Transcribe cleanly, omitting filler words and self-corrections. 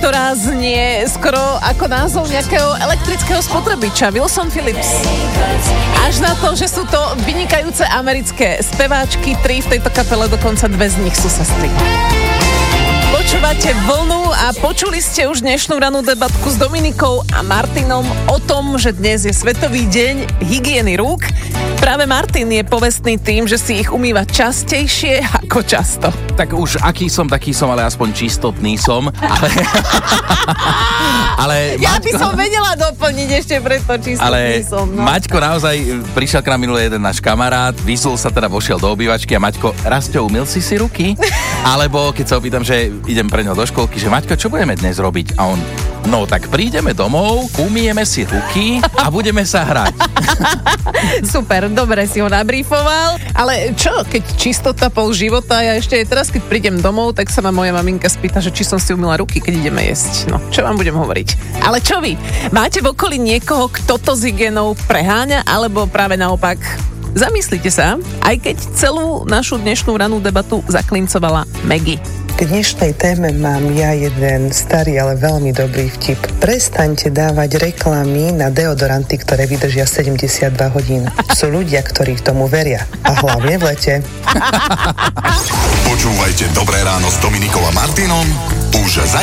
ktorá znie skoro ako názov nejakého elektrického spotrebiča. Wilson Phillips. Až na to, že sú to vynikajúce americké speváčky, 3 v tejto kapele, dokonca 2 z nich sú sestry. Počúvate Vlnu a počuli ste už dnešnú ranú debatku s Dominikou a Martinom o tom, že dnes je Svetový deň hygieny rúk. Práve Martin je povestný tým, že si ich umýva častejšie ako často. Tak už aký som, taký som, ale aspoň čistotný som. Ale ja by som vedela doplniť ešte preto čistotný som. No. Maťko naozaj prišiel k nám minulý jeden náš kamarát, vyzul sa teda, vošiel do obývačky a Maťko, Rasťo, umyl si ruky? Alebo keď sa opýtam, že idem pre ňo do školky, že Maťko, čo budeme dnes robiť? A on, no tak prídeme domov, umyjeme si ruky a budeme sa hrať. Super, dobre si ho nabrífoval. Ale čo, keď čistota pol života, ja ešte teraz, keď prídem domov, tak sa ma moja maminka spýta, že či som si umyla ruky, keď ideme jesť. No, čo vám budem hovoriť? Ale čo vy? Máte v okolí niekoho, kto to s hygienou preháňa, alebo práve naopak? Zamyslite sa, aj keď celú našu dnešnú ranú debatu zaklincovala Maggie. K dnešnej téme mám ja jeden starý, ale veľmi dobrý vtip. Prestaňte dávať reklamy na deodoranty, ktoré vydržia 72 hodín. Sú ľudia, ktorí tomu veria. A hlavne v lete. Počúvajte Dobré ráno s Dominikou a Martinom už zajtra.